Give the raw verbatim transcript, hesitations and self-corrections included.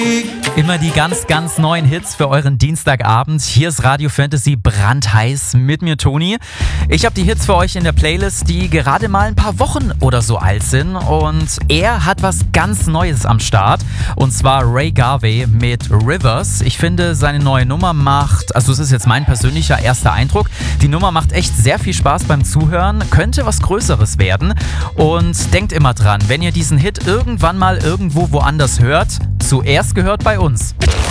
Immer die ganz, ganz neuen Hits für euren Dienstagabend. Hier ist Radio Fantasy brandheiß mit mir, Toni. Ich habe die Hits für euch in der Playlist, die gerade mal ein paar Wochen oder so alt sind. Und er hat was ganz Neues am Start. Und zwar Ray Garvey mit Rivers. Ich finde, seine neue Nummer macht, also es ist jetzt mein persönlicher erster Eindruck, die Nummer macht echt sehr viel Spaß beim Zuhören. Könnte was Größeres werden. Und denkt immer dran, wenn ihr diesen Hit irgendwann mal irgendwo woanders hört, zuerst gehört bei uns.